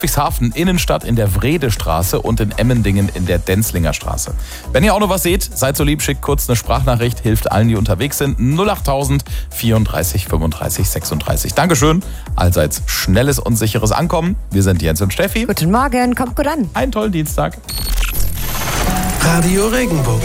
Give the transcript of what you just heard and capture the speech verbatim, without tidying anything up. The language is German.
Ludwigshafen Innenstadt in der Wredestraße und in Emmendingen in der Denzlinger Straße. Wenn ihr auch noch was seht, seid so lieb, schickt kurz eine Sprachnachricht, hilft allen, die unterwegs sind. null achttausend vierunddreißig fünfunddreißig sechsunddreißig. Dankeschön, allseits schnelles und sicheres Ankommen. Wir sind Jens und Steffi. Guten Morgen, kommt gut an. Einen tollen Dienstag. Radio Regenbogen.